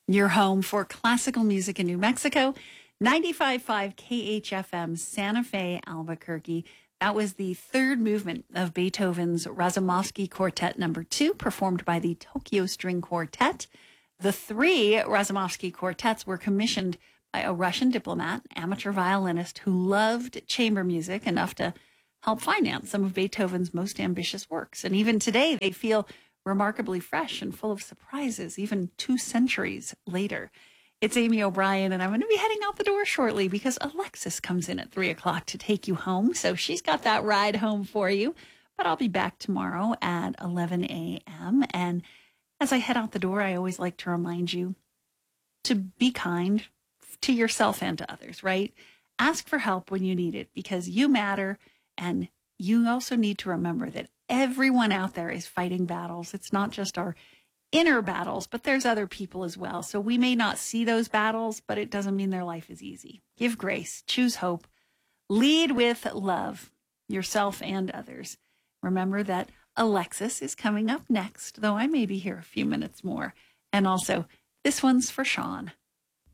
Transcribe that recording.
Your home for classical music in New Mexico, 95.5 KHFM, Santa Fe, Albuquerque. That was the third movement of Beethoven's Razumovsky Quartet Number 2, performed by the Tokyo String Quartet. The three Razumovsky quartets were commissioned by a Russian diplomat, amateur violinist who loved chamber music enough to help finance some of Beethoven's most ambitious works. And even today, they feel remarkably fresh and full of surprises, even 2 centuries later. It's Amy O'Brien, and I'm going to be heading out the door shortly because Alexis comes in at 3 o'clock to take you home. So she's got that ride home for you. But I'll be back tomorrow at 11 a.m. And as I head out the door, I always like to remind you to be kind to yourself and to others, right? Ask for help when you need it because you matter. And you also need to remember that everyone out there is fighting battles. It's not just our inner battles, but there's other people as well. So we may not see those battles, but it doesn't mean their life is easy. Give grace, choose hope, lead with love, yourself and others. Remember that Alexis is coming up next, though I may be here a few minutes more. And also, this one's for Sean.